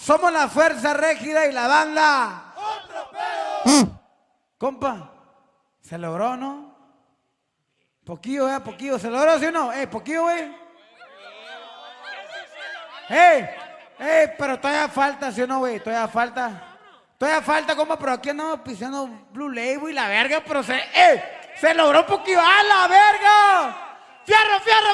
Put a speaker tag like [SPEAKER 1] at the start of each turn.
[SPEAKER 1] Somos la Fuerza Régida y la banda.
[SPEAKER 2] ¡Otro pedo!
[SPEAKER 1] Compa, ¿se logró, no? Poquillo, poquillo. ¿Se logró, sí o no? Poquillo, güey. Pero todavía falta, ¿sí o no, güey? Todavía falta. Todavía falta, compa, pero aquí andamos pisando Blue Label y la verga, pero se logró poquillo. ¡A la verga! ¡Fierro, fierro,